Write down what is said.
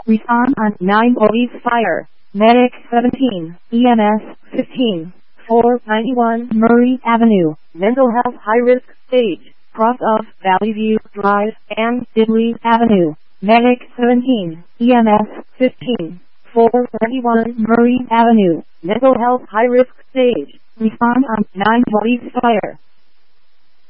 Respond on 9 police fire. Medic 17, EMS 15, 491 Murray Avenue, mental health high risk stage, cross of Valley View Drive and Dibley Avenue. Medic 17, EMS 15, 491 Murray Avenue, mental health high risk stage. Respond on 9 police fire.